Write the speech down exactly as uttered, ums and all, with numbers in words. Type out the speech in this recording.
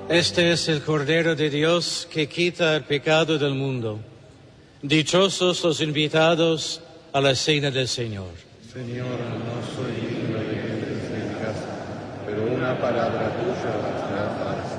Este es el Cordero de Dios que quita el pecado del mundo. Dichosos los invitados a la cena del Señor. Señor, no soy digno de que entres en mi casa, pero una palabra tuya bastará para